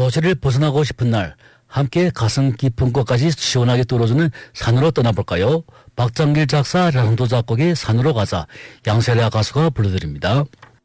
도시를 벗어나고 싶은 날 함께 가슴 깊은 곳까지 시원하게 뚫어주는 산으로 떠나볼까요? 박장길 작사, 량도 작곡의 산으로 가자, 양세라 가수가 불러드립니다.